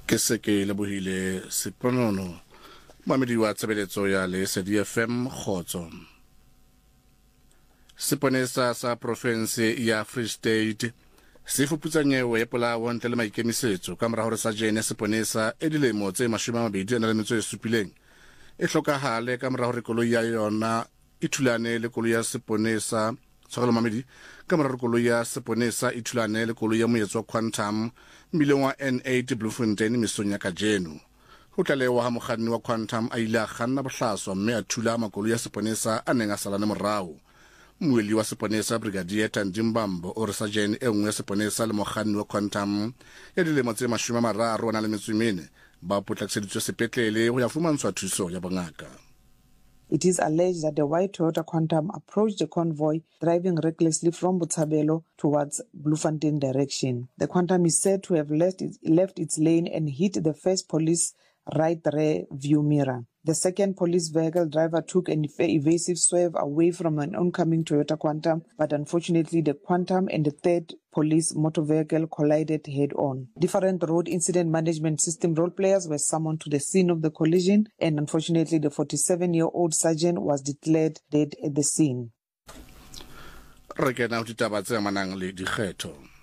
ke se ke lebohile seponono mamedi wa tsebeletso ya Lesedi FM Khotso. Seponesa sa province ya Free State se fuputsa nyewe ya polao ntle le maikemisetso ka mora hore sajene seponesa e dilemo tse 27 e hlokahale ka mora hore koloi ya yona e thulane le koloi ya seponesa tshwarelo mamedi ka mora hore koloi ya seponesa e thulane le koloi ya moetso wa Quantum mmileng wa N8 Bloemfontein mesong ya kajeno. Ho tlalewa ha mokganni wa Quantum a ile a kganna bohlaswa mme a thula makoloi ya seponesa a neng a salane morao. Moeli wa seponesa Brigadier Tandimbambo o re sajene e nngwe ya seponesa le mokganni wa Quantum ya dilemo tse 34 ba potlakiseditswe sepetlele ho ya fumantshwa thuso ya bongaka. It is alleged that the white Toyota Quantum approached the convoy driving recklessly from Botshabelo towards Bloemfontein direction. The Quantum is said to have left its lane and hit the first police right rear view mirror. The second police vehicle driver took an evasive swerve away from an oncoming Toyota Quantum, but unfortunately the Quantum and the third police motor vehicle collided head-on. Different road incident management system role players were summoned to the scene of the collision, and unfortunately the 47-year-old sergeant was declared dead at the scene. Re ke na ho ditaba tse manang le dikgetho.